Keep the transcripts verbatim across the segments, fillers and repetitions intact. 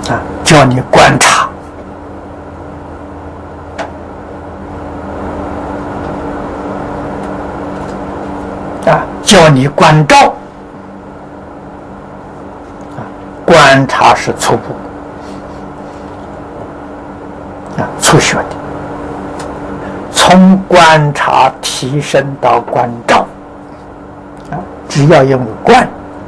啊，叫你观察。啊，叫你关照。啊，观察是初步。啊，初学的。从观察提升到关照。啊，只要用个观。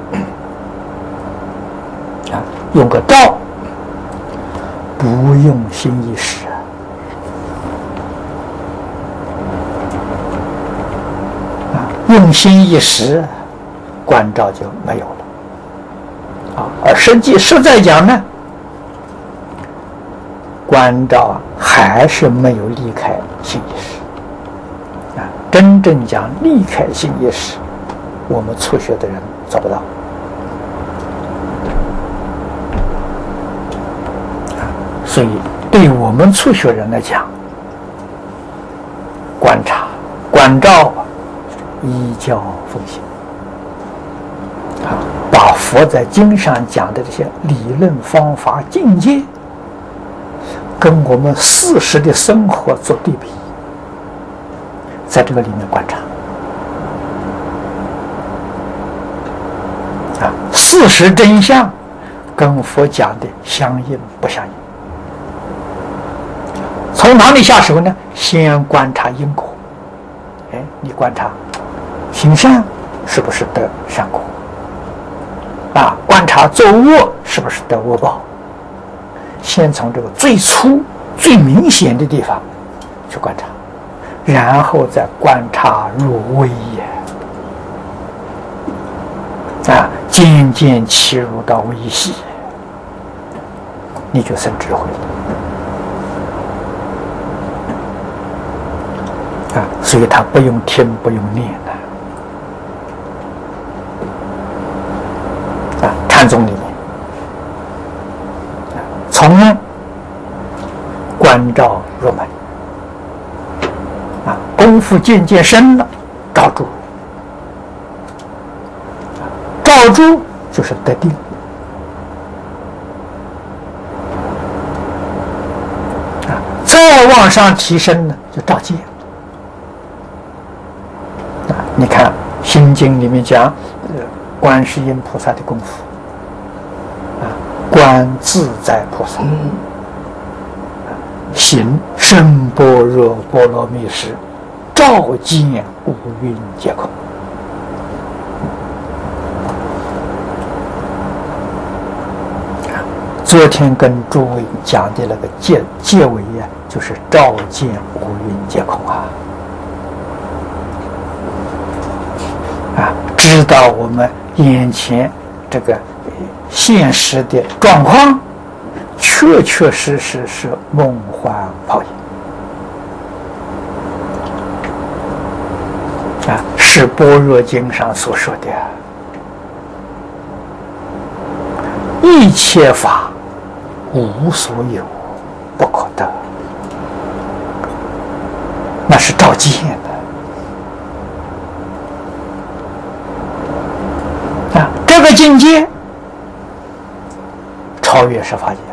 啊，用个照。不用心意识。用心一时，关照就没有了啊！而实际实在讲呢，关照还是没有离开心意识啊！真正讲离开心意识，我们初学的人做不到啊！所以，对我们初学人来讲，观察、关照。依教奉行啊，把佛在经上讲的这些理论方法境界，跟我们事实的生活做对比，在这个里面观察啊，事实真相跟佛讲的相应不相应？从哪里下手呢？先观察因果。哎，你观察。行善是不是得善果？啊，观察作恶是不是得恶报？先从这个最初、最明显的地方去观察，然后再观察入微也，啊，渐渐切入到微细，你就生智慧了。啊，所以他不用听，不用念的。禅宗里面，从关照入门，啊，功夫渐渐深了，照住，照住就是得定，啊，再往上提升呢，就照见。啊，你看《心经》里面讲，呃，观世音菩萨的功夫。观自在菩萨，行深般若波罗蜜时，照见五蕴皆空。昨天跟诸位讲的那个结结尾呀，就是照见五蕴皆空啊！啊，知道我们眼前这个现实的状况，确确实实是梦幻泡影啊，是般若经上所说的一切法无所有，不可得，那是照见的啊，这个境界超越十法界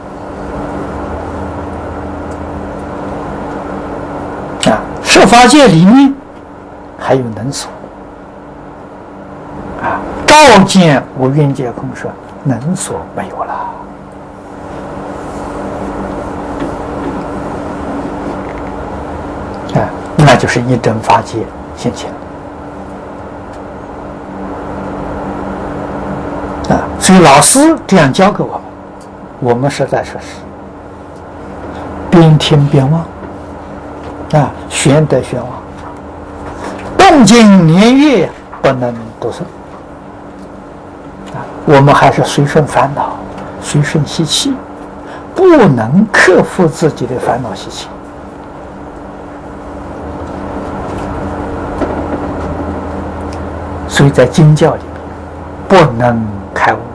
啊！十法界里面还有能所啊，照见五蕴皆空，说能所没有了啊，那就是一真法界现前啊！所以老师这样教给我们。我们实在说是边听边忘啊，玄得玄忘，动静年月不能读诵啊，我们还是随顺烦恼，随顺习气，不能克服自己的烦恼习气。所以在经教里面不能开悟。